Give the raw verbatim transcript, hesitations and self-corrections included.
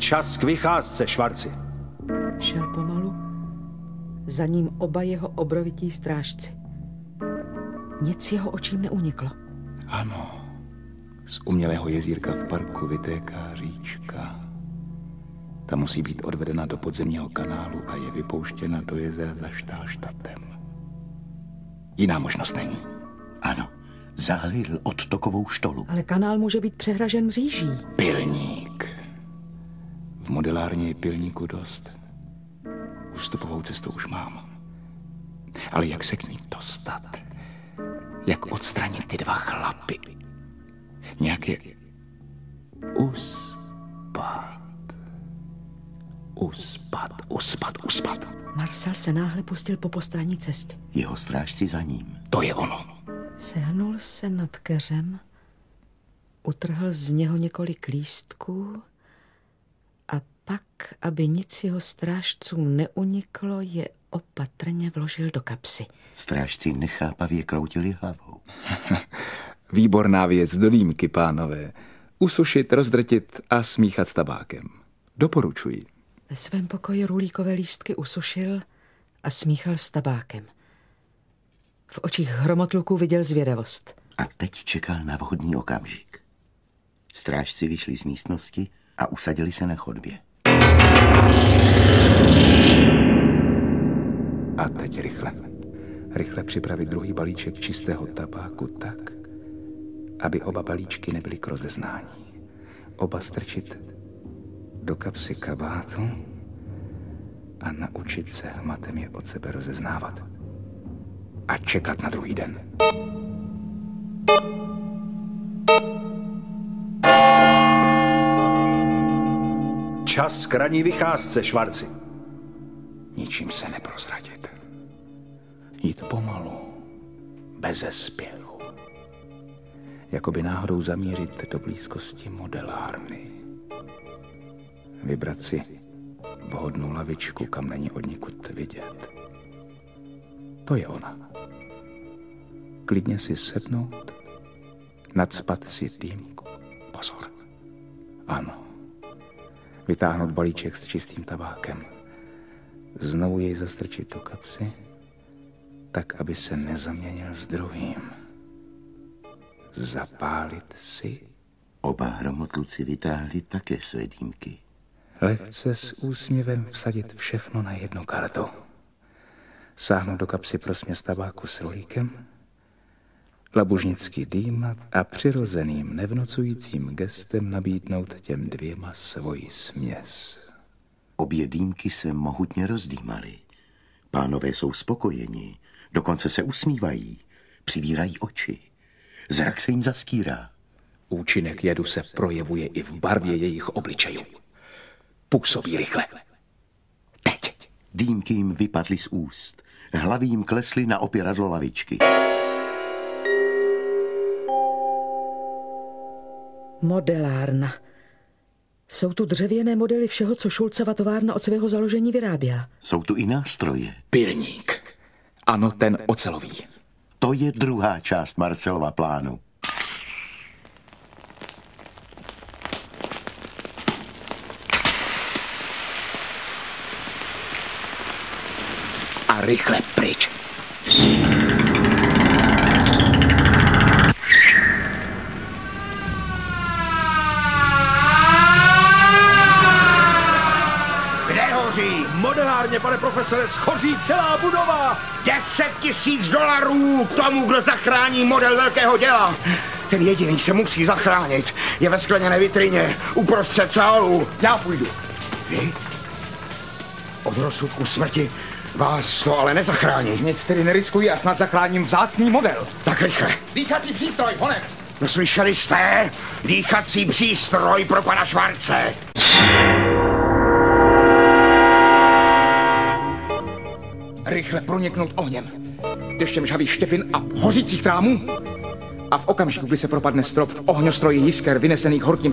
Čas k vycházce, Švarci. Šel pomalu, za ním oba jeho obrovití strážci. Nic jeho očím neuniklo. Ano, z umělého jezírka v parku vytéká říčka. Ta musí být odvedena do podzemního kanálu a je vypouštěna do jezera za Štálštatem. Jiná možnost není. Ano, zahlídl odtokovou štolu. Ale kanál může být přehražen mříží. Pilník. V modelárně je pilníku dost. Ústupovou cestu už mám. Ale jak se k ní dostat? Jak odstranit ty dva chlapy? Nějak je uspat. Uspat, uspat, uspat. Marcel se náhle pustil po postranní cestě. Jeho strážci za ním. To je ono. Sehnul se nad keřem, utrhl z něho několik lístků a pak, aby nic jeho strážcům neuniklo, je opatrně vložil do kapsy. Strážci nechápavě kroutili hlavou. Výborná věc do dýmky, pánové. Usušit, rozdrtit a smíchat s tabákem. Doporučuji. Ve svém pokoji rulíkové lístky usušil a smíchal s tabákem. V očích hromotluků viděl zvědavost. A teď čekal na vhodný okamžik. Strážci vyšli z místnosti a usadili se na chodbě. A teď rychle. Rychle připravit druhý balíček čistého tabáku tak, aby oba balíčky nebyly k rozeznání. Oba strčit do kapsy kabátu a naučit se hmatem je od sebe rozeznávat. A čekat na druhý den. Čas k ranní vycházce, Švarci. Ničím se neprozradit. Jít pomalu, beze spěchu. Jakoby náhodou zamířit do blízkosti modelárny. Vybrat si vhodnou lavičku, kam není odnikud vidět. To je ona. Klidně si sednout, nacpat si dýmku. Pozor. Ano. Vytáhnout balíček s čistým tabákem. Znovu jej zastrčit do kapsy, tak, aby se nezaměnil s druhým. Zapálit si. Oba hromotluci vytáhli také své dýmky. Lehce s úsměvem vsadit všechno na jednu kartu. Sáhnout do kapsy pro směs tabáku s rolíkem, labužnicky dýmat a přirozeným, nevnocujícím gestem nabídnout těm dvěma svoji směs. Obě dýmky se mohutně rozdýmaly. Pánové jsou spokojeni, dokonce se usmívají, přivírají oči. Zrak se jim zastírá. Účinek jedu se projevuje i v barvě jejich obličejů. Působí rychle. Teď. Dýmky jim vypadly z úst. Hlavy jim klesly na opěradlo lavičky. Modelárna. Jsou tu dřevěné modely všeho, co Šulcova továrna od svého založení vyráběla. Jsou tu i nástroje. Pilník. Ano, ten ocelový. To je druhá část Marcelova plánu. A rychle pryč. Kde hoří? V modelárně, pane profesore, schoří celá budova. Deset tisíc dolarů k tomu, kdo zachrání model velkého děla. Ten jediný se musí zachránit. Je ve skleněné vitrině, uprostřed sálu. Já půjdu. Vy? Od rozsudku smrti vás to ale nezachrání. Nic tedy neriskuji a snad zachráním vzácný model. Tak rychle. Dýchací přístroj, honem! No slyšeli jste? Dýchací přístroj pro pana Švarce. Rychle proniknout ohněm. Deštěm žhavých štěpin a hořících trámů. A v okamžiku, kdy se propadne strop v ohňostroji jisker vynesených horkým